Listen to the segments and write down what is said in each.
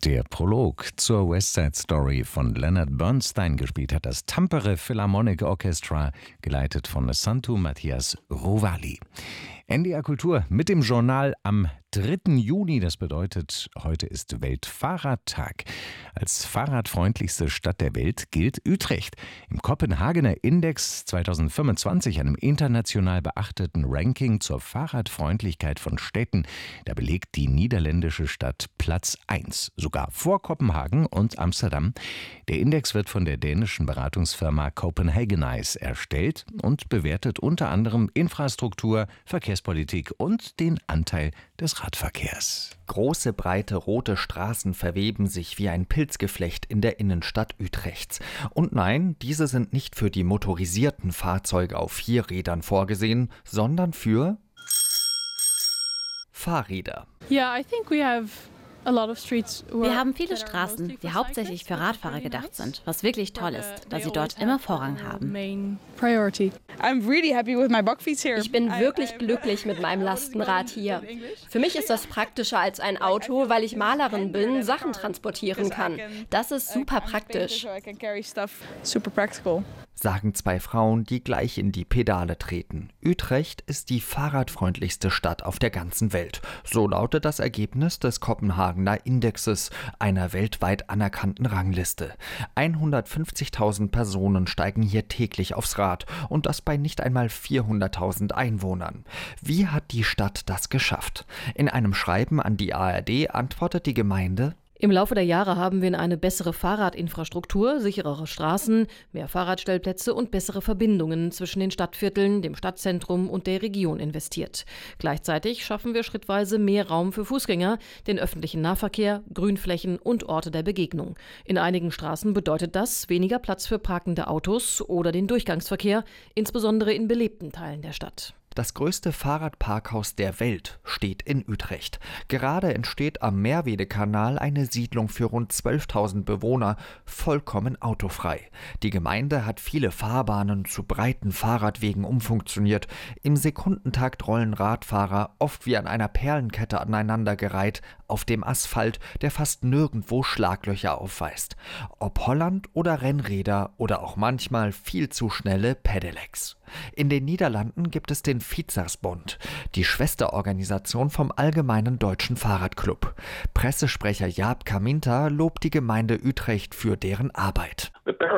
Der Prolog zur West Side Story von Leonard Bernstein gespielt hat das Tampere Philharmonic Orchestra, geleitet von Santu Matthias Rovali. NDR Kultur mit dem Journal am 3. Juni, das bedeutet, heute ist Weltfahrradtag. Als fahrradfreundlichste Stadt der Welt gilt Utrecht. Im Kopenhagener Index 2025, einem international beachteten Ranking zur Fahrradfreundlichkeit von Städten, da belegt die niederländische Stadt Platz 1, sogar vor Kopenhagen und Amsterdam. Der Index wird von der dänischen Beratungsfirma Copenhagenize erstellt und bewertet unter anderem Infrastruktur, Verkehrspolitik und den Anteil des Radverkehrs. Große, breite, rote Straßen verweben sich wie ein Pilzgeflecht in der Innenstadt Utrechts. Und nein, diese sind nicht für die motorisierten Fahrzeuge auf 4 Rädern vorgesehen, sondern für Fahrräder. Wir haben viele Straßen, die hauptsächlich für Radfahrer gedacht sind, was wirklich toll ist, da sie dort immer Vorrang haben. Ich bin wirklich glücklich mit meinem Lastenrad hier. Für mich ist das praktischer als ein Auto, weil ich Malerin bin, Sachen transportieren kann. Das ist super praktisch. Sagen 2 Frauen, die gleich in die Pedale treten. Utrecht ist die fahrradfreundlichste Stadt auf der ganzen Welt. So lautet das Ergebnis des Kopenhagener Indexes, einer weltweit anerkannten Rangliste. 150.000 Personen steigen hier täglich aufs Rad und das bei nicht einmal 400.000 Einwohnern. Wie hat die Stadt das geschafft? In einem Schreiben an die ARD antwortet die Gemeinde: Im Laufe der Jahre haben wir in eine bessere Fahrradinfrastruktur, sicherere Straßen, mehr Fahrradstellplätze und bessere Verbindungen zwischen den Stadtvierteln, dem Stadtzentrum und der Region investiert. Gleichzeitig schaffen wir schrittweise mehr Raum für Fußgänger, den öffentlichen Nahverkehr, Grünflächen und Orte der Begegnung. In einigen Straßen bedeutet das weniger Platz für parkende Autos oder den Durchgangsverkehr, insbesondere in belebten Teilen der Stadt. Das größte Fahrradparkhaus der Welt steht in Utrecht. Gerade entsteht am Merwede-Kanal eine Siedlung für rund 12.000 Bewohner, vollkommen autofrei. Die Gemeinde hat viele Fahrbahnen zu breiten Fahrradwegen umfunktioniert. Im Sekundentakt rollen Radfahrer, oft wie an einer Perlenkette aneinandergereiht, auf dem Asphalt, der fast nirgendwo Schlaglöcher aufweist. Ob Holland oder Rennräder oder auch manchmal viel zu schnelle Pedelecs. In den Niederlanden gibt es den Fietsersbond, die Schwesterorganisation vom Allgemeinen Deutschen Fahrradclub. Pressesprecher Jaap Kaminta lobt die Gemeinde Utrecht für deren Arbeit.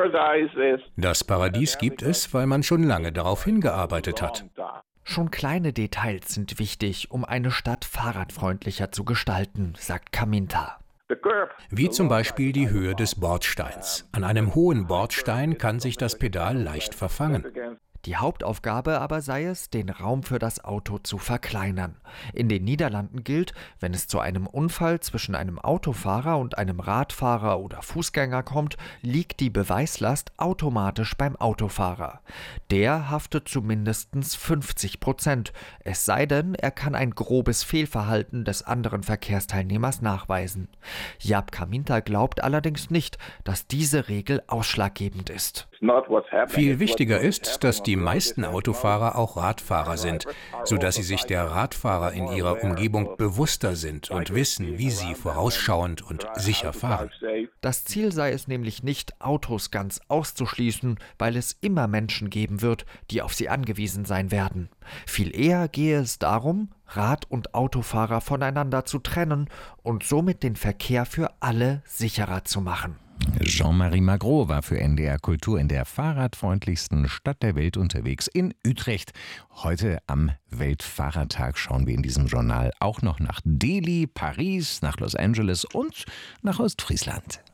Das Paradies gibt es, weil man schon lange darauf hingearbeitet hat. Schon kleine Details sind wichtig, um eine Stadt fahrradfreundlicher zu gestalten, sagt Kaminta. Wie zum Beispiel die Höhe des Bordsteins. An einem hohen Bordstein kann sich das Pedal leicht verfangen. Die Hauptaufgabe aber sei es, den Raum für das Auto zu verkleinern. In den Niederlanden gilt, wenn es zu einem Unfall zwischen einem Autofahrer und einem Radfahrer oder Fußgänger kommt, liegt die Beweislast automatisch beim Autofahrer. Der haftet zu mindestens 50%, es sei denn, er kann ein grobes Fehlverhalten des anderen Verkehrsteilnehmers nachweisen. Jaap Kaminta glaubt allerdings nicht, dass diese Regel ausschlaggebend ist. Viel wichtiger ist, dass die meisten Autofahrer auch Radfahrer sind, sodass sie sich der Radfahrer in ihrer Umgebung bewusster sind und wissen, wie sie vorausschauend und sicher fahren. Das Ziel sei es nämlich nicht, Autos ganz auszuschließen, weil es immer Menschen geben wird, die auf sie angewiesen sein werden. Viel eher gehe es darum, Rad- und Autofahrer voneinander zu trennen und somit den Verkehr für alle sicherer zu machen. Jean-Marie Magro war für NDR Kultur in der fahrradfreundlichsten Stadt der Welt unterwegs, in Utrecht. Heute am Weltfahrradtag schauen wir in diesem Journal auch noch nach Delhi, Paris, nach Los Angeles und nach Ostfriesland.